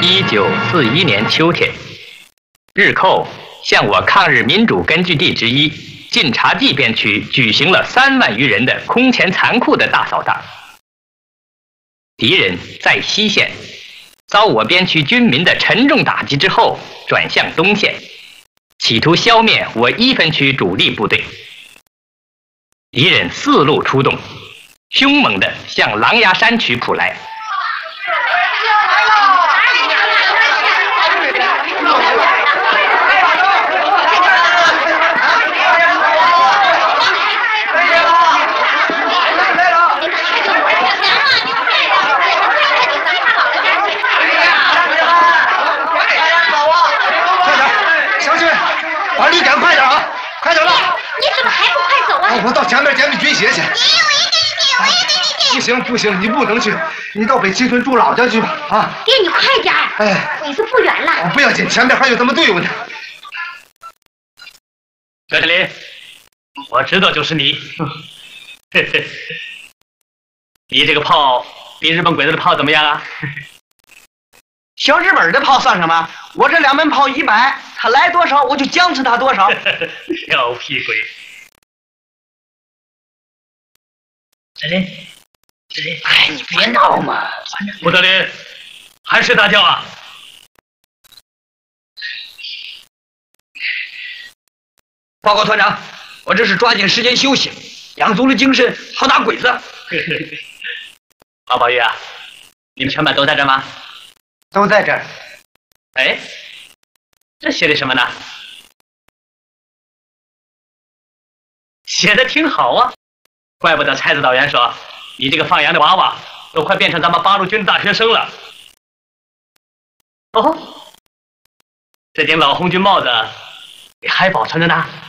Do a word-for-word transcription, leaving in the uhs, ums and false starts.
一九四一年秋天，日寇向我抗日民主根据地之一晋察冀边区举行了三万余人的空前残酷的大扫荡。敌人在西线遭我边区军民的沉重打击之后，转向东线，企图消灭我一分区主力部队。敌人四路出动，凶猛地向狼牙山区扑来。 你赶快点啊！快点了！ 你怎么还不快走啊？ 我到前面捡你军鞋去。 你我也跟你去，我也跟你去。 不行不行，你不能去，你到北齐村住老家去吧啊！ 爹，你快点！ 哎， 鬼子不远了。 不要紧，前面还有这么队伍呢。 葛振林，我知道就是你。嘿嘿，你这个炮比日本鬼子的炮怎么样啊？ 小日本的炮算什么？我这两门炮一百，他来多少我就僵持他多少。 小屁鬼！振林，振林， 哎，你别闹嘛！ 吴德林，还是大叫啊！ 报告团长，我这是抓紧时间休息，养足了精神，好打鬼子。 马宝玉啊，你们全班都在这吗？ 都在这儿。 哎，这写的什么呢？写的挺好啊，怪不得蔡指导员说你这个放羊的娃娃都快变成咱们八路军大学生了。哦，这顶老红军帽子你还保存着呢？